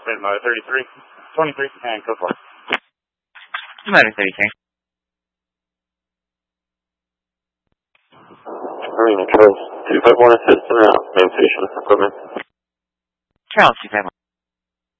Motor 33, 23, and code 4. Motor 33. Marina Charles 251 assist and around main station equipment. Charles 251.